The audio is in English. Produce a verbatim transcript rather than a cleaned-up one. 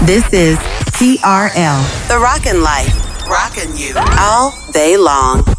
This is T R L, The Rockin' Life. Rockin' you all day long.